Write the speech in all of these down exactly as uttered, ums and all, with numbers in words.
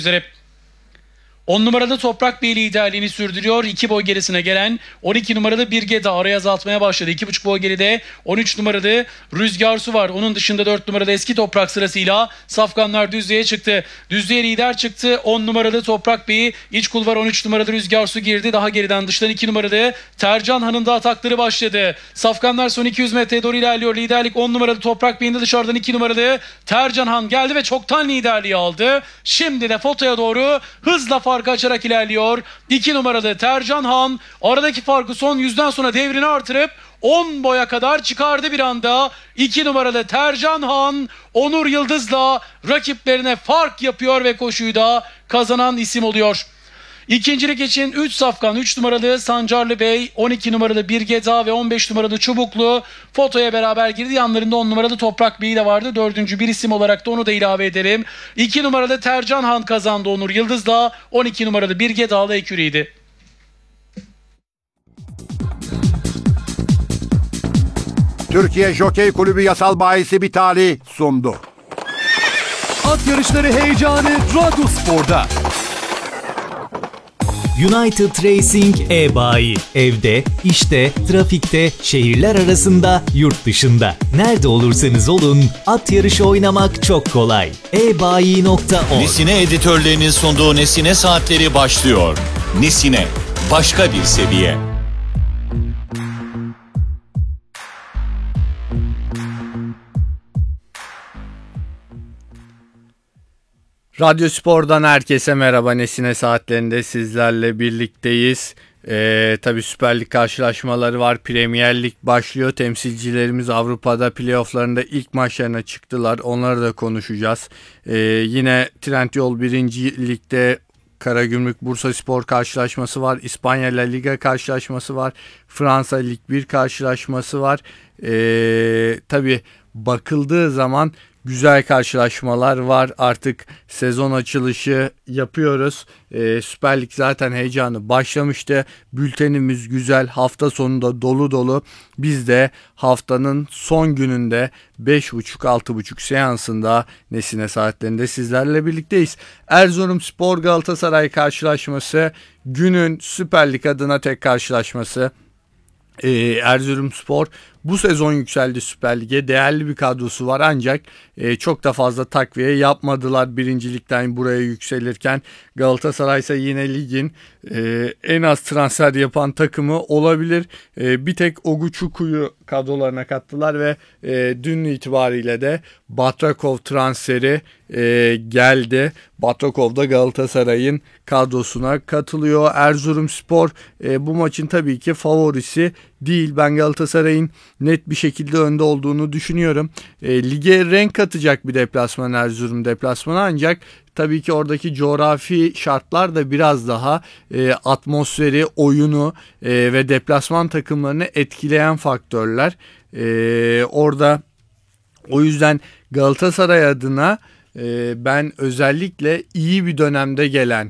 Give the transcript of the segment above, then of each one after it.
üzere. on numarada Toprak Bey liderliğini sürdürüyor. iki boy gerisine gelen on iki numaralı Birgeda araya azaltmaya başladı. iki buçuk boy geride on üç numaralı Rüzgar Su var. Onun dışında dört numarada Eski Toprak sırasıyla Safkanlar düzlüğe çıktı. Düzlüğe lider çıktı. on numaralı Toprak Bey, iç kulvar on üç numaralı Rüzgar Su girdi. Daha geriden dıştan iki numaralı Tercan Han'ın da atakları başladı. Safkanlar son iki yüz metreye doğru ilerliyor. Liderlik on numaralı Toprak Bey'in de dışarıdan iki numaralı Tercan Han geldi ve çoktan liderliği aldı. Şimdi de fotoya doğru hızla fark farkı açarak ilerliyor. iki numaralı Tercan Han aradaki farkı son yüzden sonra devrini artırıp on boya kadar çıkardı bir anda. iki numaralı Tercan Han Onur Yıldız'la rakiplerine fark yapıyor ve koşuyu da kazanan isim oluyor. İkincilik için üç safkan üç numaralı Sancarlı Bey, on iki numaralı Birgeda ve on beş numaralı Çubuklu fotoya beraber girdi. Yanlarında on numaralı Toprak Bey de vardı. Dördüncü bir isim olarak da onu da ilave edelim. iki numaralı Tercan Han kazandı Onur Yıldız'la. on iki numaralı Birgeda'lı eküriydi. Türkiye Jokey Kulübü Yasal Bayisi Bitali sundu. At yarışları heyecanı Radyospor'da. United Racing e-bayi. Evde, işte, trafikte, şehirler arasında, yurt dışında. Nerede olursanız olun, at yarışı oynamak çok kolay. e bayi nokta org. Nesine editörlerinin sunduğu Nesine Saatleri başlıyor. Nesine, başka bir seviye. Radyo Spor'dan herkese merhaba. Nesine Saatlerinde sizlerle birlikteyiz. Ee, tabii Süper Lig karşılaşmaları var. Premier Lig başlıyor. Temsilcilerimiz Avrupa'da playofflarında ilk maçlarına çıktılar. Onları da konuşacağız. Ee, yine Trendyol birinci Lig'de Karagümrük Bursaspor karşılaşması var. İspanya La Liga karşılaşması var. Fransa Lig bir karşılaşması var. Ee, tabii bakıldığı zaman güzel karşılaşmalar var. Artık sezon açılışı yapıyoruz. Ee, Süper Lig zaten heyecanı başlamıştı. Bültenimiz güzel. Hafta sonunda dolu dolu. Biz de haftanın son gününde beş buçuk altı buçuk seansında Nesine Saatlerinde sizlerle birlikteyiz. Erzurumspor Galatasaray karşılaşması günün Süper Lig adına tek karşılaşması. Ee, Erzurumspor bu sezon yükseldi Süper Lig'e. Değerli bir kadrosu var ancak e, çok da fazla takviye yapmadılar birincilikten buraya yükselirken. Galatasaray ise yine ligin e, en az transfer yapan takımı olabilir. E, bir tek Oguçuku'yu kadrolarına kattılar ve e, dün itibariyle de Batrakov transferi e, geldi. Batrakov da Galatasaray'ın kadrosuna katılıyor. Erzurumspor e, bu maçın tabii ki favorisi değil. Ben Galatasaray'ın net bir şekilde önde olduğunu düşünüyorum. E, lige renk katacak bir deplasman Erzurum deplasmanı ancak tabii ki oradaki coğrafi şartlar da biraz daha e, atmosferi, oyunu e, ve deplasman takımlarını etkileyen faktörler. E, orada o yüzden Galatasaray adına e, ben özellikle iyi bir dönemde gelen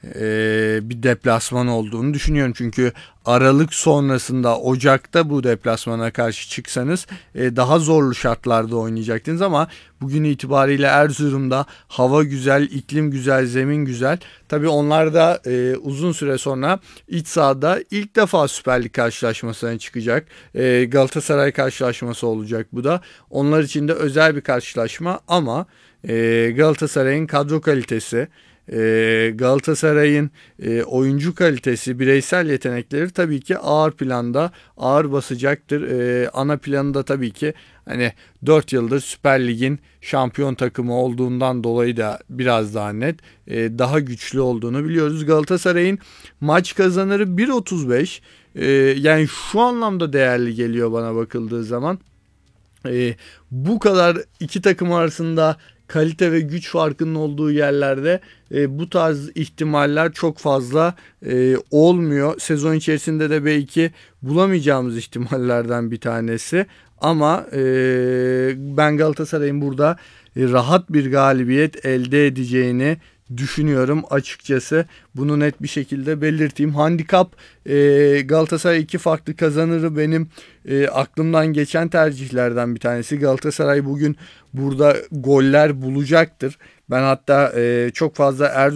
Ee, bir deplasman olduğunu düşünüyorum. Çünkü Aralık sonrasında Ocak'ta bu deplasmana karşı çıksanız e, daha zorlu şartlarda oynayacaktınız ama bugün itibariyle Erzurum'da hava güzel, iklim güzel, zemin güzel. Tabii onlar da e, uzun süre sonra iç sahada ilk defa Süper Lig karşılaşmasına çıkacak. E, Galatasaray karşılaşması olacak bu da. Onlar için de özel bir karşılaşma ama e, Galatasaray'ın kadro kalitesi, Ee, Galatasaray'ın e, oyuncu kalitesi, bireysel yetenekleri tabii ki ağır planda, ağır basacaktır. Ee, ana planı da tabii ki hani dört yıldır Süper Lig'in şampiyon takımı olduğundan dolayı da biraz daha net, e, daha güçlü olduğunu biliyoruz. Galatasaray'ın maç kazanırı bir otuz beş, e, yani şu anlamda değerli geliyor bana bakıldığı zaman. E, bu kadar iki takım arasında kalite ve güç farkının olduğu yerlerde e, bu tarz ihtimaller çok fazla e, olmuyor. Sezon içerisinde de belki bulamayacağımız ihtimallerden bir tanesi. Ama e, ben Galatasaray'ın burada e, rahat bir galibiyet elde edeceğini düşünüyorum açıkçası. Bunu net bir şekilde belirteyim. Handikap e, Galatasaray iki farklı kazanırı benim e, aklımdan geçen tercihlerden bir tanesi. Galatasaray bugün burada goller bulacaktır. Ben hatta e, çok fazla Erzurum